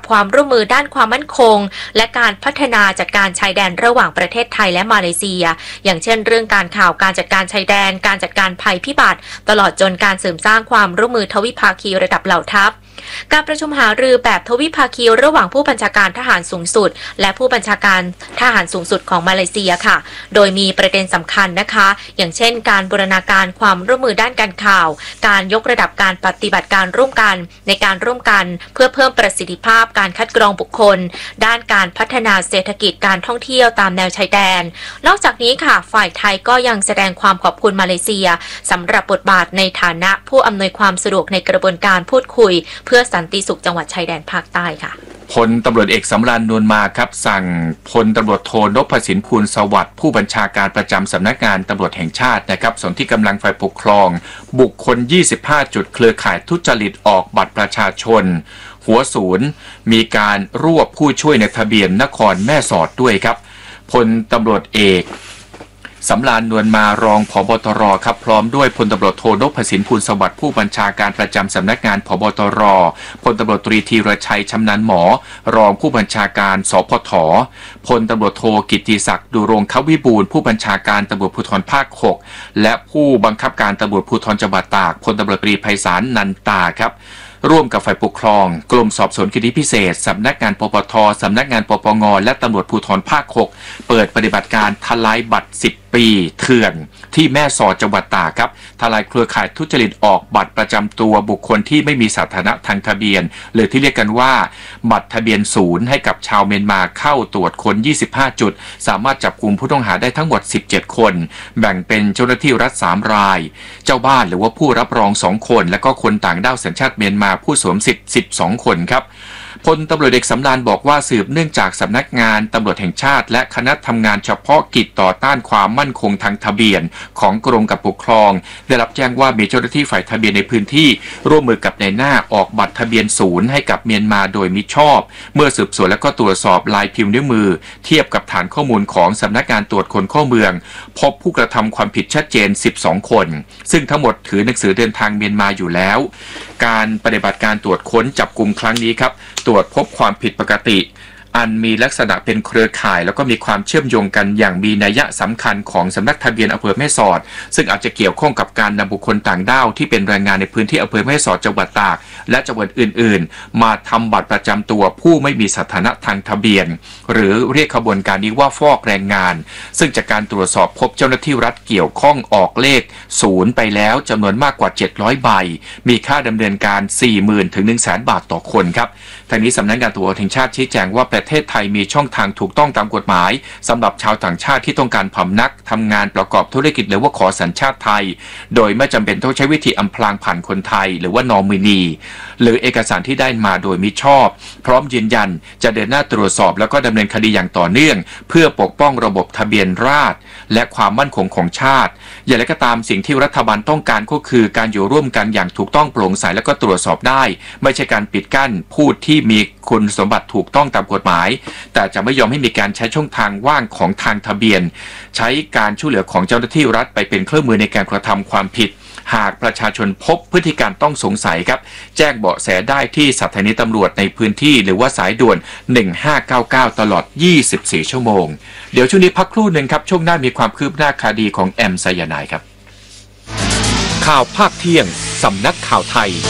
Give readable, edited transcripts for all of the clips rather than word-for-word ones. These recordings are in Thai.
ความร่วมมือด้านความมั่นคงและการพัฒนาจัดการชายแดนระหว่างประเทศไทยและมาเลเซียอย่างเช่นเรื่องการข่าวการจัดการชายแดนการจัดการภัยพิบัติตลอดจนการเสริมสร้างความร่วมมือทวิภาคีระดับเหล่าทัพการประชุมหารือแบบทวิภาคีระหว่างผู้บัญชาการทหารสูงสุดและผู้บัญชาการทหารสูงสุดของมาเลเซียค่ะโดยมีประเด็นสำคัญนะคะอย่างเช่นการบูรณาการความร่วมมือด้านการข่าวการยกระดับการปฏิบัติการร่วมกันในการร่วมกันเพื่อเพิ่มประสิทธิภาพการคัดกรองบุคคลด้านการพัฒนาเศรษฐกิจการท่องเที่ยวตามแนวชายแดนนอกจากนี้ค่ะฝ่ายไทยก็ยังแสดงความขอบคุณมาเลเซียสำหรับบทบาทในฐานะผู้อำนวยความสะดวกในกระบวนการพูดคุยเพื่อสันติสุขจังหวัดชายแดนภาคใต้ค่ะพลตำรวจเอกสำราญนวลมาครับสั่งพลตำรวจโทนพสินพูลสวัสดิ์ผู้บัญชาการประจำสำนักงานตำรวจแห่งชาตินะครับส่วนที่กำลังฝ่ายปกครองบุคคล25จุดเครือข่ายทุจริตออกบัตรประชาชนหัวศูนย์มีการรวบผู้ช่วยในทะเบียนนครแม่สอดด้วยครับพลตำรวจเอกสำราญนวลมารองผบ.ตร.ครับพร้อมด้วยพลตำรวจโทนพสินพูลสวัสดิ์ผู้บัญชาการประจำสำนักงานผบ.ตร.พลตำรวจตรีธีรชัยชำนาญหมอรองผู้บัญชาการสพท.พลตำรวจโทกิตติศักดิ์ดุรงควิบูลย์ผู้บัญชาการตำรวจภูธรภาค6และผู้บังคับการตำรวจภูธรจังหวัดตากพลตำรวจตรีไพศาลนันตาครับร่วมกับฝ่ายปกครองกรมสอบสวนคดีพิเศษสำนักงานปปทสำนักงานปปงและตำรวจภูธรภาค6เปิดปฏิบัติการทลายบัตร10 ปีเถื่อนที่แม่สอดจังหวัดตากครับทลายเครือข่ายทุจริตออกบัตรประจำตัวบุคคลที่ไม่มีสถานะทางทะเบียนหรือที่เรียกกันว่าบัตรทะเบียนศูนย์ให้กับชาวเมียนมาเข้าตรวจค้น25จุดสามารถจับกุมผู้ต้องหาได้ทั้งหมด17คนแบ่งเป็นเจ้าหน้าที่รัฐ3รายเจ้าบ้านหรือว่าผู้รับรอง2คนและก็คนต่างด้าวสัญชาติเมียนมาผู้สวมสิทธิ์12คนครับพลตำรวจเอกสำราญบอกว่าสืบเนื่องจากสำนักงานตำรวจแห่งชาติและคณะทำงานเฉพาะกิจต่อต้านความมั่นคงทางทะเบียนของกรมการปกครองได้รับแจ้งว่ามีเจ้าหน้าที่ฝ่ายทะเบียนในพื้นที่ร่วมมือกับนายหน้าออกบัตรทะเบียนศูนย์ให้กับเมียนมาโดยมิชอบเมื่อสืบสวนและก็ตรวจสอบลายพิมพ์นิ้วมือเทียบกับฐานข้อมูลของสำนักงานตรวจคนเข้าเมืองพบผู้กระทำความผิดชัดเจน12คนซึ่งทั้งหมดถือหนังสือเดินทางเมียนมาอยู่แล้วการปฏิบัติการตรวจค้นจับกุมครั้งนี้ครับตรวจพบความผิดปกติอันมีลักษณะเป็นเครือข่ายแล้วก็มีความเชื่อมโยงกันอย่างมีนัยสำคัญของสำนักทะเบียนอำเภอแม่สอดซึ่งอาจจะเกี่ยวข้องกับการนำบุคคลต่างด้าวที่เป็นแรงงานในพื้นที่อำเภอแม่สอดจังหวัดตากและจังหวัดอื่นๆมาทำบัตรประจำตัวผู้ไม่มีสถานะทางทะเบียนหรือเรียกขบวนการนี้ว่าฟอกแรงงานซึ่งจากการตรวจสอบพบเจ้าหน้าที่รัฐเกี่ยวข้องออกเลขศูนย์ไปแล้วจำนวนมากกว่า700ใบมีค่าดำเนินการ 40,000 ถึง 100,000 บาทต่อคนครับทางนี้สำนักงานตำรวจแห่งชาติชี้แจงว่าประเทศไทยมีช่องทางถูกต้องตามกฎหมายสำหรับชาวต่างชาติที่ต้องการพำนักทำงานประกอบธุรกิจหรือว่าขอสัญชาติไทยโดยไม่จำเป็นต้องใช้วิธีอำพรางผ่านคนไทยหรือว่านอมินีหรือเอกสารที่ได้มาโดยมิชอบพร้อมยืนยันจะเดินหน้าตรวจสอบแล้วก็ดำเนินคดีอย่างต่อเนื่องเพื่อปกป้องระบบทะเบียนราษฎร์และความมั่นคงของชาติอย่างไรก็ตามสิ่งที่รัฐบาลต้องการก็คือการอยู่ร่วมกันอย่างถูกต้องโปร่งใสและก็ตรวจสอบได้ไม่ใช่การปิดกั้นผู้ที่มีคุณสมบัติถูกต้องตามกฎหมายแต่จะไม่ยอมให้มีการใช้ช่องทางว่างของทางทะเบียนใช้การช่วยเหลือของเจ้าหน้าที่รัฐไปเป็นเครื่องมือในการกระทำความผิดหากประชาชนพบพฤติการต้องสงสัยครับแจ้งเบาะแสได้ที่สถานีตำรวจในพื้นที่หรือว่าสายด่วน1599ตลอด24ชั่วโมงเดี๋ยวช่วงนี้พักครู่หนึ่งครับช่วงหน้ามีความคืบหน้าคดีของแอมไซยาไนด์ครับข่าวภาคเที่ยงสำนักข่าวไทย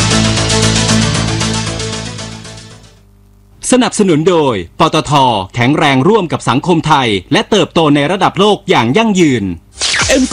สนับสนุนโดยปตท.แข็งแรงร่วมกับสังคมไทยและเติบโตในระดับโลกอย่างยั่งยืน